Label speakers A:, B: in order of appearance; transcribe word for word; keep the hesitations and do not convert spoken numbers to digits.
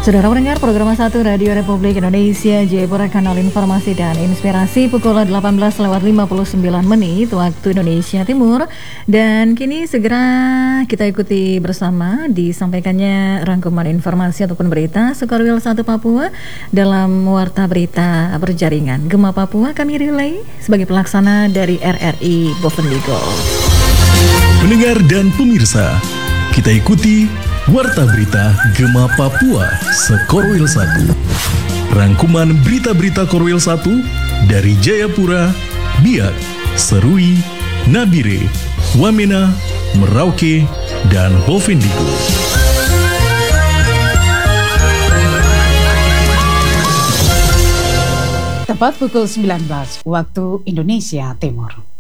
A: Saudara pendengar program satu Radio Republik Indonesia Jayapura, kanal informasi dan inspirasi, pukul delapan belas lewat lima puluh sembilan menit waktu Indonesia Timur. Dan kini segera kita ikuti bersama disampaikannya rangkuman informasi ataupun berita Sekorwil satu Papua dalam Warta Berita Berjaringan. Gema Papua kami relay sebagai pelaksana dari R R I Bovendigul.
B: Pendengar dan pemirsa, kita ikuti Warta Berita Gema Papua Sekorwil satu. Rangkuman berita-berita Korwil satu dari Jayapura, Biak, Serui, Nabire, Wamena, Merauke, dan Bovendigul.
C: Tepat pukul sembilan belas waktu Indonesia Timur.